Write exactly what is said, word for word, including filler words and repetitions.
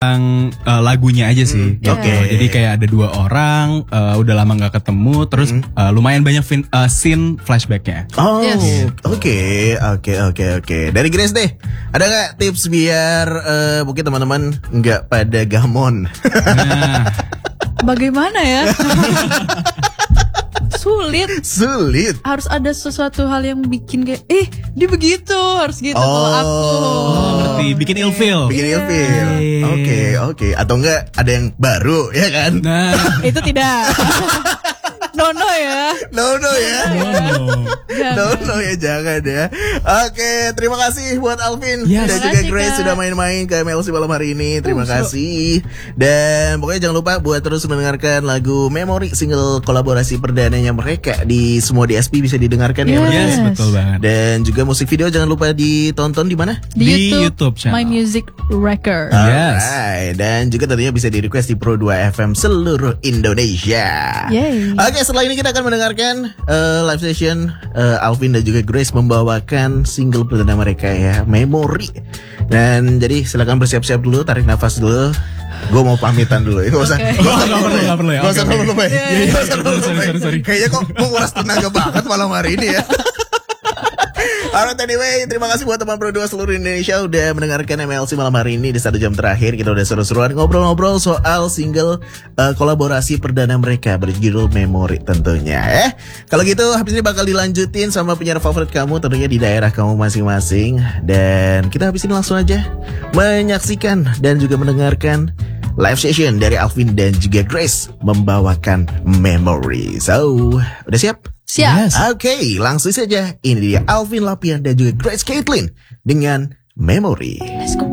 uh, lagunya aja sih. Hmm, Oke. Okay. Jadi kayak ada dua orang, uh, udah lama nggak ketemu, terus hmm. uh, lumayan banyak fin- uh, scene flashbacknya. Oh, oke, Yes. oke, oke, oke, oke. Dari Grace deh, ada nggak tips biar uh, mungkin teman-teman nggak pada gamon? Nah, Bagaimana ya? Sulit. Sulit. Harus ada sesuatu hal yang bikin kayak, eh dia begitu, harus gitu Oh. kalau aku. oh, ngerti, bikin ilfeel. Bikin Iya. ilfeel. Oke, oke. Atau enggak ada yang baru, ya kan? Nah, Itu tidak. No no ya. No, no ya. oh. No, no ya, jangan ya. Oke, terima kasih buat Alvin Yes. dan Terima juga kasih, Grace Kak. sudah main-main ke M L C malam hari ini. Terima Uh, so- kasih. Dan pokoknya jangan lupa buat terus mendengarkan lagu Memory, single kolaborasi perdananya mereka di semua D S P bisa didengarkan ya. Yes. mereka. Yes, betul banget. Dan juga musik video jangan lupa ditonton di mana? Di, Di YouTube, YouTube channel. My Music Record. Yes. Alright. Dan juga tentunya bisa di request di Pro dua F M seluruh Indonesia. Yay. Oke, setelah ini kita akan mendengarkan uh, live session uh, Alvin dan juga Grace membawakan single perdana mereka ya, Memory. Dan jadi silakan bersiap-siap dulu, tarik nafas dulu. Gue mau pamitan dulu. Gak usah. Oke. Gak usah Nggak perlu, nggak perlu ya. Gak usah Oke, oke. dulu, Bay. Iya, iya. Gak usah dulu, Sorry, Bay. sorry, sorry. Kayaknya kok menguras tenaga banget malam hari ini ya. Alright, anyway, terima kasih buat teman Pro dua seluruh Indonesia udah mendengarkan M L C malam hari ini. Di satu jam terakhir kita udah seru-seruan ngobrol-ngobrol soal single uh, kolaborasi perdana mereka berjudul Memory tentunya. Eh, kalau gitu habis ini bakal dilanjutin sama penyiar favorit kamu tentunya di daerah kamu masing-masing. Dan kita habis ini langsung aja menyaksikan dan juga mendengarkan live session dari Alvin dan juga Grace membawakan Memory. So, udah siap? Siap. Yes. Oke, langsung saja. Ini dia Alvin Lapian dan juga Grace Caitlin dengan Memory. Let's go.